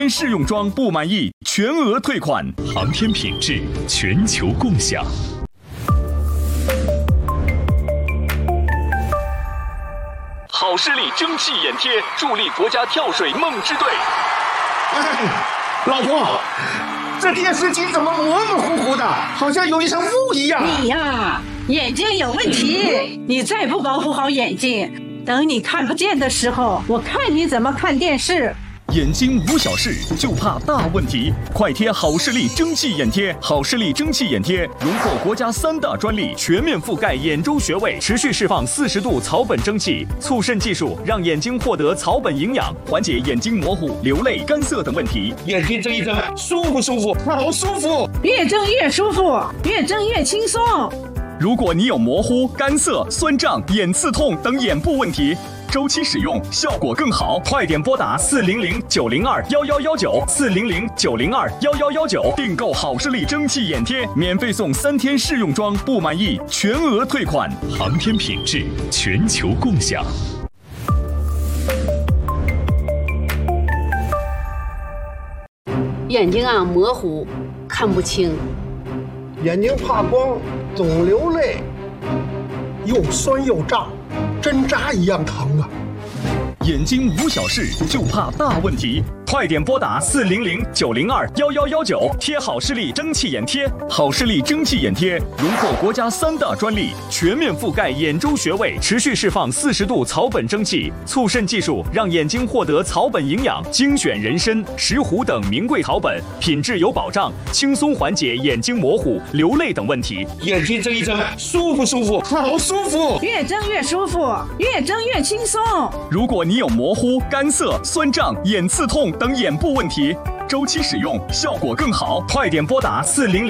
试用装不满意，全额退款。航天品质，全球共享。好视力蒸汽眼贴，助力国家跳水梦之队。 老婆，这电视机怎么模模糊糊的，好像有一层雾一样。 你呀，眼睛有问题，你再不保护好眼睛，等你看不见的时候，我看你怎么看电视。 眼睛无小事，就怕大问题。快贴好视力蒸汽眼贴！好视力蒸汽眼贴荣获国家3大专利，全面覆盖眼周穴位，持续释放40度草本蒸汽，促渗技术让眼睛获得草本营养，缓解眼睛模糊、流泪、干涩等问题。 眼睛睁一睁，舒不舒服？好舒服！ 越睁越舒服，越睁越轻松。 如果你有模糊、干涩、酸胀、眼刺痛等眼部问题，周期使用效果更好，快点拨打400-902-1119，400-902-1119，订购好视力蒸汽眼贴，免费送3天试用装，不满意全额退款。航天品质，全球共享。 眼睛啊模糊，看不清， 眼睛怕光，总流泪，又酸又胀，针扎一样疼啊！ 眼睛无小事，就怕大问题。快点拨打400-902-1119，贴好视力蒸汽眼贴。好视力蒸汽眼贴荣获国家3大专利，全面覆盖眼周穴位，持续释放40度草本蒸汽，促渗技术让眼睛获得草本营养，精选人参、石斛等名贵草本，品质有保障，轻松缓解眼睛模糊、流泪等问题。 眼睛睁一睁，舒不舒服？好舒服！ 越睁越舒服，越睁越轻松。 如果你有模糊、干涩、酸胀、眼刺痛等眼部问题，周期使用效果更好，快点拨打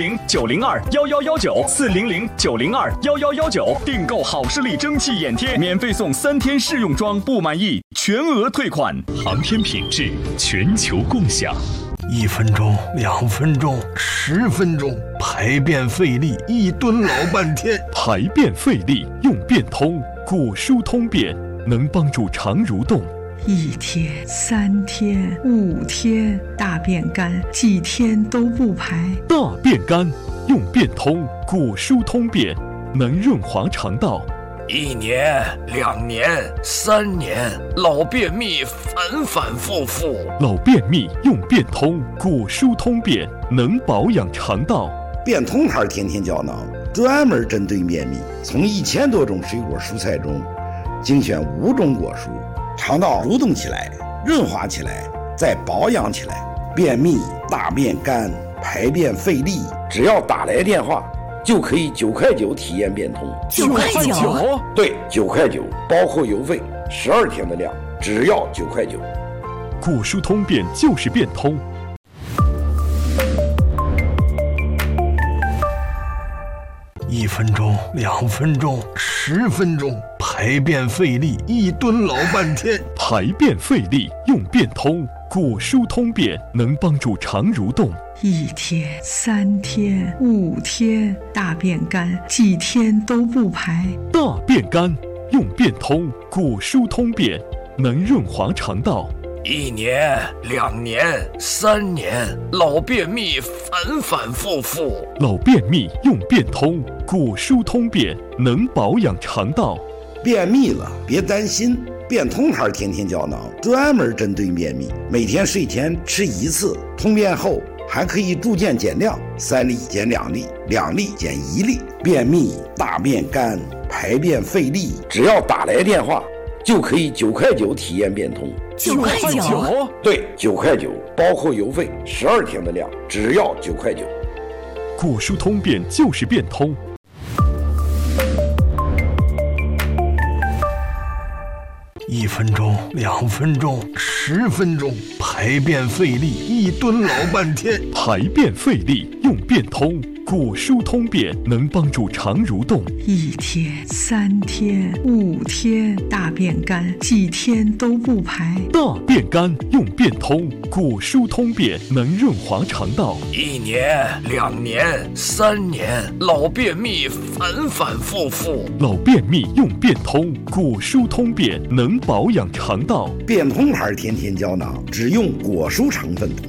400-902-1119， 400-902-1119，订购好视力蒸汽眼贴，免费送3天试用装，不满意全额退款。航天品质，全球共享。 1分钟、2分钟、10分钟，排便费力，一蹲老半天。 排便费力用便通，果舒通便，能帮助肠蠕动。 1天、3天、5天，大便干，几天都不排。 大便干用便通，果舒通便，能润滑肠道。 1年、2年、3年，老便秘反反复复。 老便秘用便通，果舒通便，能保养肠道。 便通牌天天胶囊专门针对便秘，从1000多种水果蔬菜中精选5种果蔬，肠道蠕动起来，润滑起来，再保养起来。便秘、大便干、排便费力，只要打来电话就可以9块9体验便通。 9块9？ 对，9块9，包括邮费，12天的量，只要9块9。 果舒通便就是便通。 1分钟、2分钟、10分钟，排便费力，一蹲老半天。 排便费力用便通，果舒通便，能帮助肠蠕动。 1天、3天、5天，大便干，几天都不排。 大便干用便通，果舒通便，能润滑肠道。 1年、2年、3年，老便秘反反复复。 老便秘用便通，果舒通便，能保养肠道。 便秘了别担心，便通牌天天胶囊专门针对便秘，每天睡前吃1次，通便后还可以逐渐减量，3粒减2粒，2粒减1粒。便秘、大便干、排便费力，只要打来电话就可以9块9体验便通。 9块9？ 对，9块9，包括邮费，12天的量，只要9块9。 果舒通便就是便通。 1分钟、2分钟、10分钟，排便费力，一蹲老半天。 排便费力用便通，果舒通便，能帮助肠蠕动。 1天、3天、5天，大便干，几天都不排。 大便干用便通，果舒通便，能润滑肠道。 1年、2年、3年，老便秘反反复复。 老便秘用便通，果舒通便，能保养肠道。 便通牌天天胶囊只用果蔬成分